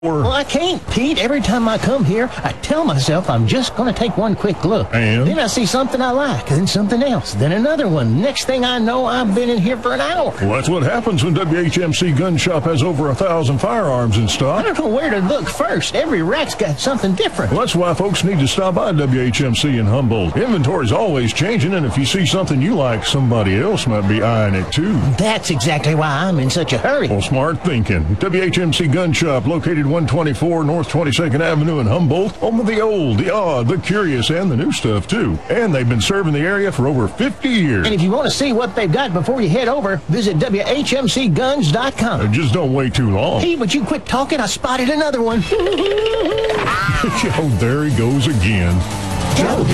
Well, I can't, Pete. Every time I come here, I tell myself I'm just going to take one quick look. And? Then I see something I like, then something else, then another one. Next thing I know, I've been in here for an hour. Well, that's what happens when WHMC Gun Shop has over 1,000 firearms in I stock. don't know where to look first. Every rack's got something different. Well, that's why folks need to stop by WHMC in Humboldt. Inventory's always changing, and if you see something you like, somebody else might be eyeing it too. That's exactly why I'm in such a hurry. Well, smart thinking. WHMC Gun Shop, located 124 North 22nd Avenue in Humboldt, home of the old, the odd, the curious, and the new stuff, too. And they've been serving the area for over 50 years. And if you want to see what they've got before you head over, visit WHMCguns.com. Just don't wait too long. Hey, would you quit talking? I spotted another one. Oh, there he goes again.